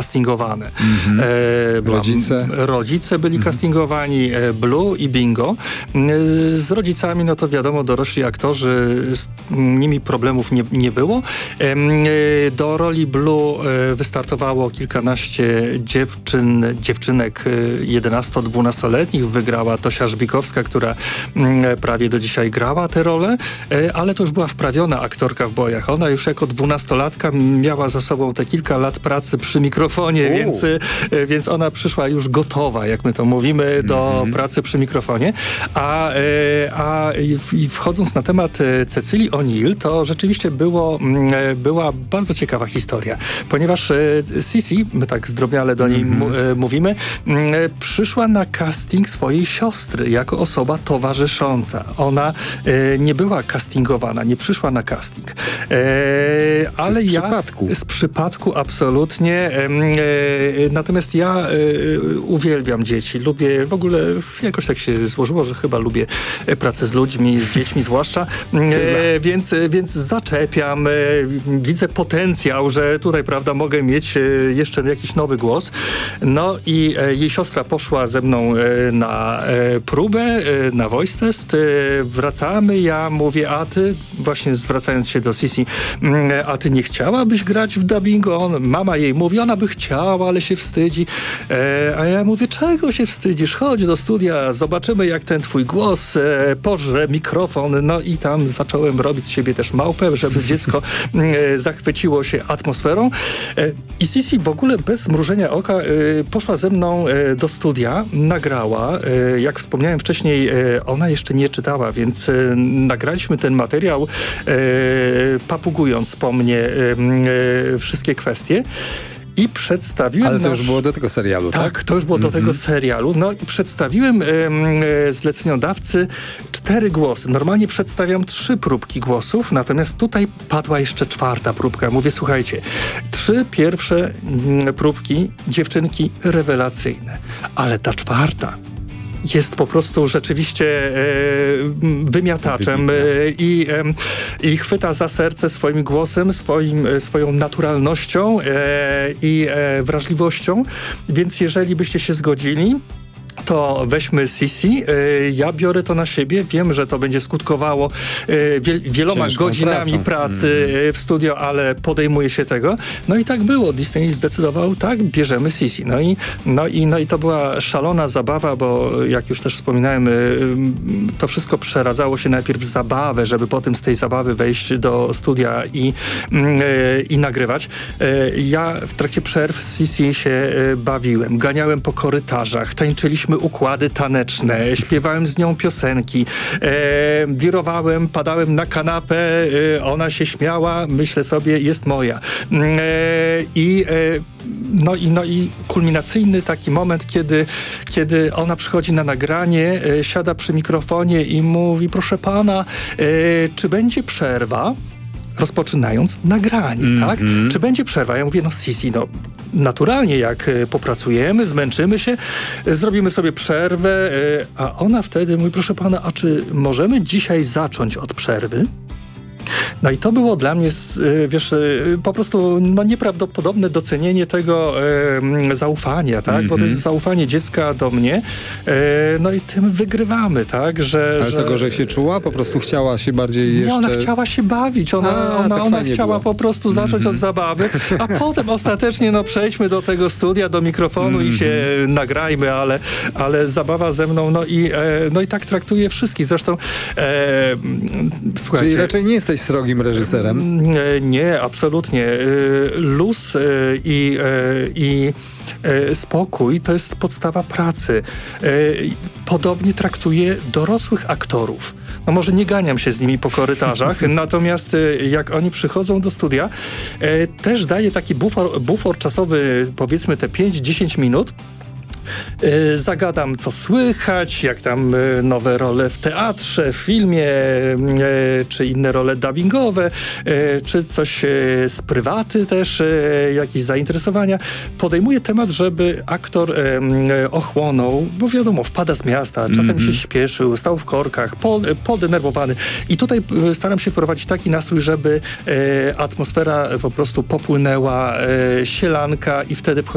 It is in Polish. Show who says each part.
Speaker 1: castingowane.
Speaker 2: Rodzice
Speaker 1: byli castingowani, Blue i Bingo. Z rodzicami, no to wiadomo, dorośli aktorzy, z nimi problemów nie było. Do roli Blue wystartowało kilkanaście dziewczynek 11-12-letnich. Wygrała Tosia Żbikowska, która prawie do dzisiaj grała tę rolę, ale to już była wprawiona aktorka w bojach. Ona już jako 12-latka miała za sobą te kilka lat pracy przy mikrofonie, więc ona przyszła już gotowa, jak my to mówimy, do pracy przy mikrofonie. A wchodząc na temat Cecylii O'Neill, to rzeczywiście była bardzo ciekawa historia, ponieważ Sisi, my tak zdrobniale do niej mówimy, przyszła na casting swojej siostry jako osoba towarzysząca. Ona nie była castingowana, nie przyszła na casting. Ale z przypadku absolutnie. Natomiast ja uwielbiam dzieci. Lubię, w ogóle jakoś tak się złożyło, że chyba lubię pracę z ludźmi, z dziećmi zwłaszcza. Więc zaczepiam, widzę potencjał, że tutaj, prawda, mogę mieć jeszcze jakiś nowy głos. No i jej siostra poszła ze mną na próbę, na voice test. Wracamy, ja mówię, a ty, właśnie zwracając się do Sisi, a ty nie chciałabyś grać w dubbingu? Mama jej mówi, ona by chciała, ale się wstydzi. A ja mówię, czego się wstydzisz? Chodź do studia, zobaczymy, jak ten twój głos pożre mikrofon. No i tam zacząłem robić z siebie też małpę, żeby dziecko zachwyciło się atmosferą. I Sisi w ogóle bez mrużenia oka poszła ze mną do studia, nagrała. Jak wspomniałem wcześniej, ona jeszcze nie czytała, więc nagraliśmy ten materiał papugując po mnie wszystkie kwestie. I przedstawiłem...
Speaker 2: Ale to już było do tego serialu, tak?
Speaker 1: Tak, to już było do tego serialu. No i przedstawiłem zleceniodawcy 4 głosy. Normalnie przedstawiam 3 próbki głosów, natomiast tutaj padła jeszcze 4. próbka. Mówię, słuchajcie, 3 pierwsze próbki, dziewczynki rewelacyjne, ale ta 4. jest po prostu rzeczywiście wymiataczem i chwyta za serce swoim głosem, swoją naturalnością i wrażliwością. Więc jeżeli byście się zgodzili, to weźmy Sisi, ja biorę to na siebie, wiem, że to będzie skutkowało wieloma godzinami pracy w studio, ale podejmuję się tego. No i tak było, Disney zdecydował, tak, bierzemy Sisi. No i to była szalona zabawa, bo jak już też wspominałem, to wszystko przeradzało się najpierw w zabawę, żeby potem z tej zabawy wejść do studia i nagrywać. Ja w trakcie przerw z Sisi się bawiłem, ganiałem po korytarzach, tańczyliśmy układy taneczne, śpiewałem z nią piosenki, wirowałem, padałem na kanapę, ona się śmiała, myślę sobie, jest moja. No i kulminacyjny taki moment, kiedy ona przychodzi na nagranie, siada przy mikrofonie i mówi, proszę pana, czy będzie przerwa? Rozpoczynając nagranie, tak? Czy będzie przerwa? Ja mówię, no Sisi, no naturalnie, jak popracujemy, zmęczymy się, zrobimy sobie przerwę, a ona wtedy mówi, proszę pana, a czy możemy dzisiaj zacząć od przerwy? No i to było dla mnie, wiesz, po prostu nieprawdopodobne docenienie tego zaufania, tak? Bo to jest zaufanie dziecka do mnie, no i tym wygrywamy, tak?
Speaker 2: Ale co gorzej się czuła? Po prostu chciała się bardziej jeszcze...
Speaker 1: Nie, ona chciała się bawić, ona chciała po prostu zacząć od zabawy, a potem ostatecznie, przejdźmy do tego studia, do mikrofonu i się nagrajmy, ale zabawa ze mną, no i tak traktuję wszystkich. Zresztą, słuchajcie...
Speaker 2: Czyli raczej nie jesteś srogim reżyserem?
Speaker 1: Nie, absolutnie. Luz i spokój to jest podstawa pracy. Podobnie traktuję dorosłych aktorów. No może nie ganiam się z nimi po korytarzach, natomiast jak oni przychodzą do studia, też daję taki bufor czasowy, powiedzmy te 5-10 minut, zagadam, co słychać, jak tam nowe role w teatrze, w filmie, czy inne role dubbingowe, czy coś z prywaty też, jakieś zainteresowania. Podejmuję temat, żeby aktor ochłonął, bo wiadomo, wpada z miasta, czasem się śpieszył, stał w korkach, podenerwowany. I tutaj staram się wprowadzić taki nastrój, żeby atmosfera po prostu popłynęła, sielanka i wtedy wchodzi